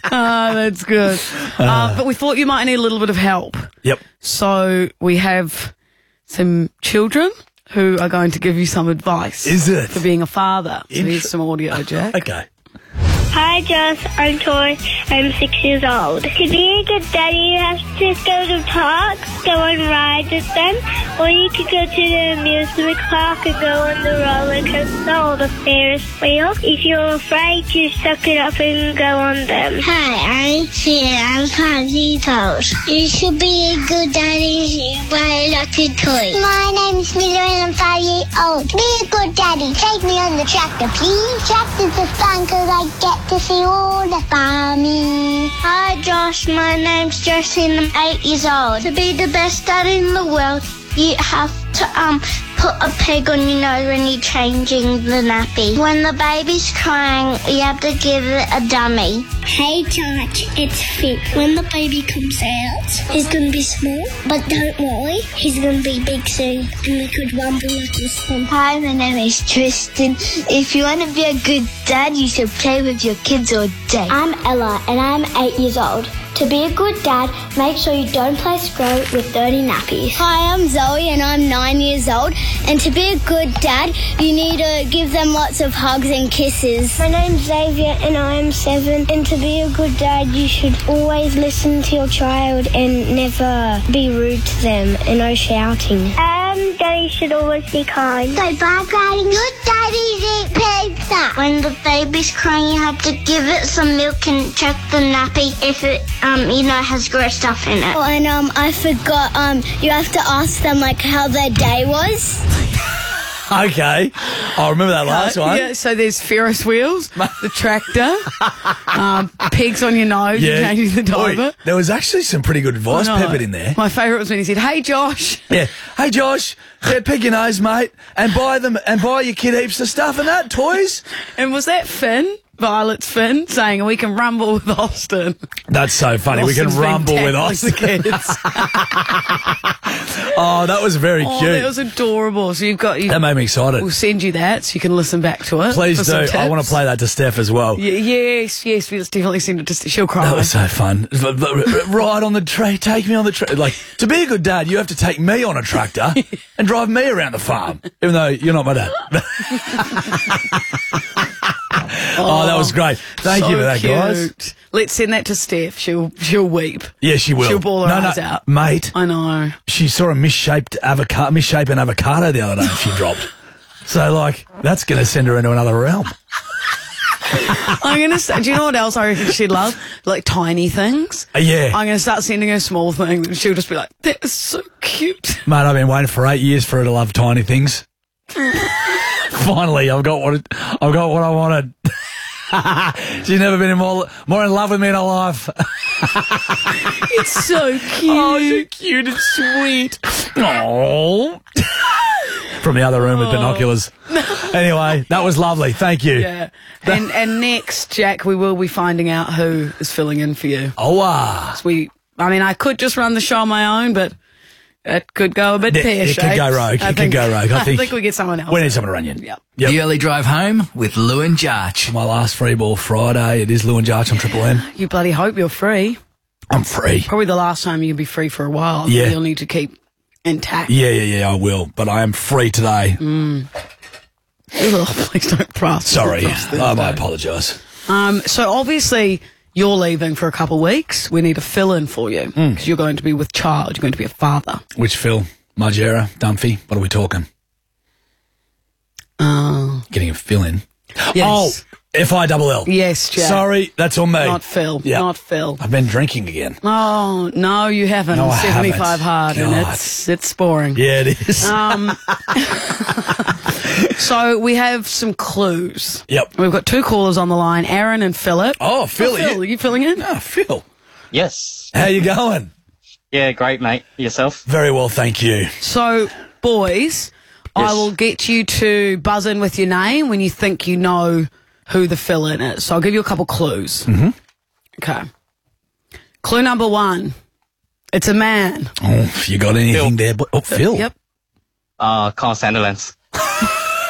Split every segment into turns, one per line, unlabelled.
That's good. But we thought you might need a little bit of help.
Yep.
So we have some children who are going to give you some advice.
Is it?
For being a father. So here's some audio, Jack.
Okay.
Hi, Josh. I'm Tori. I'm 6 years old. To be a good daddy, you have to go to parks, go on rides with them, or you could go to the amusement park and go on the roller coaster or the Ferris wheel. If you're afraid, you suck it up and go on them.
Hi, I'm Sia. I'm 5 years old. You should be a good daddy. You buy a lot of toys. My name's Miller and I'm 5 years old. Be a good daddy. Take me on the tractor, please. Tractors are fun because I get to see all the farming. Hi, Josh. My name's Josie and I'm 8 years old. To be the best daddy in the world, you have to put a peg on your nose when you're changing the nappy. When the baby's crying, you have to give it a dummy. Hey, George, it's Finn. When the baby comes out, he's going to be small, but don't worry, he's going to be big soon, and we could rumble like this one. Hi, my name is Tristan. If you want to be a good dad, you should play with your kids all day. I'm Ella, and I'm 8 years old. To be a good dad, make sure you don't play scroll with dirty nappies. Hi, I'm Zoe and I'm 9 years old. And to be a good dad, you need to give them lots of hugs and kisses. My name's Xavier and I'm 7. And to be a good dad, you should always listen to your child and never be rude to them and no shouting.
Daddy should always be kind.
So bike riding, good daddies eat pizza. When the baby's crying, you have to give it some milk and check the nappy if it, has gross stuff in it. Oh, and I forgot, you have to ask them, like, how their day was.
Okay. I remember that last one.
Yeah, so there's Ferris wheels, the tractor, pegs on your nose, and changing the diaper.
Oi, there was actually some pretty good advice peppered in there.
My favourite was when he said, "Hey, Josh."
Yeah. Hey, Josh. Yeah, peg your nose, mate, and buy your kid heaps of stuff and that, toys.
And was that Finn? Violet's Finn saying we can rumble with Austin.
That's so funny.
Austin's
we can rumble with Austin.
The kids.
Oh, that was very cute.
That was adorable. So
that made me excited.
We'll send you that so you can listen back to it.
Please do. I want to play that to Steph as well.
Yes. Let's definitely send it to Steph. She'll cry.
That was so fun. Ride on the train. Take me on the train. Like, to be a good dad, you have to take me on a tractor and drive me around the farm, even though you're not my dad. Oh, that was great. Thank you for that,
cute.
guys.
Let's send that to Steph. She'll weep.
Yeah, she will.
She'll bawl her eyes out.
Mate.
I know.
She saw a misshapen avocado the other day and she dropped. So, like, that's going to send her into another realm.
I'm going to say, do you know what else I reckon she'd love? Like tiny things.
Yeah.
I'm going to start sending her small things and she'll just be like, that is so cute.
Mate, I've been waiting for 8 years for her to love tiny things. Finally, I've got what I wanted. She's never been more in love with me in her life.
It's so cute.
Oh, so cute and sweet. Oh. From the other room with binoculars. Anyway, that was lovely. Thank you.
Yeah. And next, Jack, we will be finding out who is filling in for you.
Oh,
I could just run the show on my own, but it could go a bit pear-shaped.
It could go rogue.
I think we get someone else.
We need someone to run you.
Yep.
The early drive home with Lou and Jarch.
My last free ball Friday. It is Lou and Jarch on Triple M.
You bloody hope you're free.
I'm free.
Probably the last time you'll be free for a while.
Yeah.
You'll need to keep intact.
Yeah, I will. But I am free today.
Ugh, please don't press.
Sorry. I apologise.
So obviously you're leaving for a couple of weeks. We need a fill-in for you because you're going to be with child. You're going to be a father.
Which Phil? Margera? Dunphy? What are we talking? Getting a fill-in.
Yes.
Oh, F-I-double-L.
Yes, Jack.
Sorry, that's on me.
Not Phil.
Yep.
Not Phil.
I've been drinking again.
Oh, no, you haven't.
No, I
75
haven't.
hard,
God.
and it's boring.
Yeah, it is.
So we have some clues.
Yep.
We've got two callers on the line, Aaron and Philip.
Oh, Phil.
Phil, are you filling in?
Oh, Phil.
Yes.
How you going?
Yeah, great, mate. Yourself?
Very well, thank you.
So, boys, I will get you to buzz in with your name when you think you know who the fill-in is. So I'll give you a couple clues.
Mm-hmm.
Okay. Clue number 1. It's a man.
Oh, you got anything there? Oh, Phil.
Yep.
Carl Sandilands.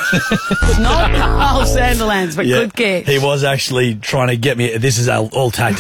It's not Carl Sandilands, but good guess.
He was actually trying to get me. This is all tactics.